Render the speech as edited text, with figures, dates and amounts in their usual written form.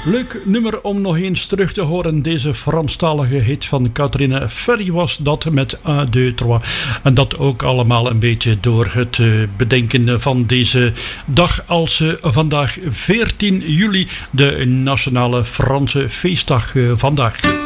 Leuk nummer om nog eens terug te horen. Deze Franstalige hit van Catherine Ferry was dat met A, 2, 3. En dat ook allemaal een beetje door het bedenken van deze dag als vandaag 14 juli, de Nationale Franse Feestdag vandaag.